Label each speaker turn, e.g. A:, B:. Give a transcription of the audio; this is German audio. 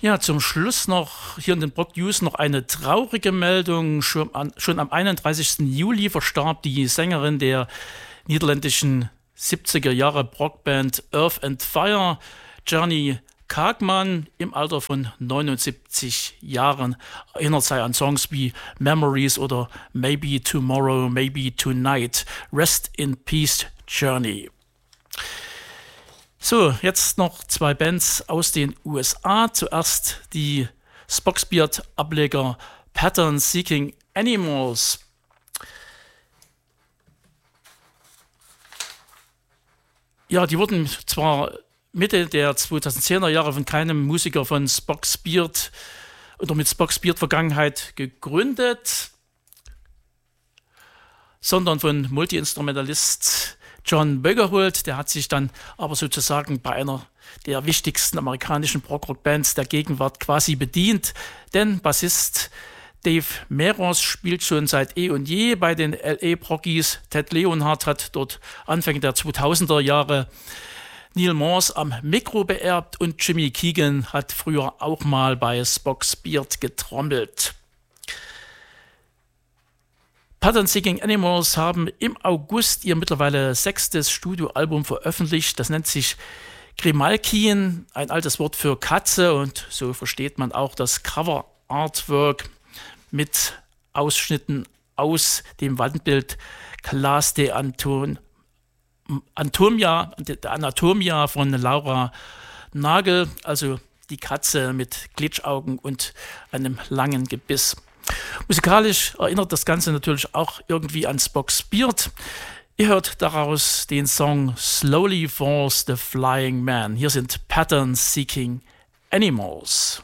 A: Ja, zum Schluss noch hier in den Brock News noch eine traurige Meldung. Schon am 31. Juli verstarb die Sängerin der niederländischen 70er Jahre Brockband Earth and Fire, Johnny Kaagman, im Alter von 79 Jahren. Erinnert sei an Songs wie Memories oder Maybe Tomorrow, Maybe Tonight. Rest in Peace, Journey. So, jetzt noch zwei Bands aus den USA. Zuerst die Spock's Beard-Ableger Pattern Seeking Animals. Ja, die wurden zwar Mitte der 2010er Jahre von keinem Musiker von Spock's Beard oder mit Spock's Beard Vergangenheit gegründet, sondern von Multi-Instrumentalist John Bogerholt. Der hat sich dann aber sozusagen bei einer der wichtigsten amerikanischen Prog-Rock-Bands der Gegenwart quasi bedient, denn Bassist Dave Meros spielt schon seit eh und je bei den LA Proggies. Ted Leonhardt hat dort Anfang der 2000er Jahre Neil Morse am Mikro beerbt und Jimmy Keegan hat früher auch mal bei Spock's Beard getrommelt. Pattern Seeking Animals haben im August ihr mittlerweile 6. Studioalbum veröffentlicht. Das nennt sich Grimalkin, ein altes Wort für Katze, und so versteht man auch das Cover-Artwork mit Ausschnitten aus dem Wandbild Classe de Anatomia von Laura Nagel, also die Katze mit Glitschaugen und einem langen Gebiss. Musikalisch erinnert das Ganze natürlich auch irgendwie an Spock's Beard. Ihr hört daraus den Song Slowly Falls the Flying Man. Hier sind Pattern Seeking Animals.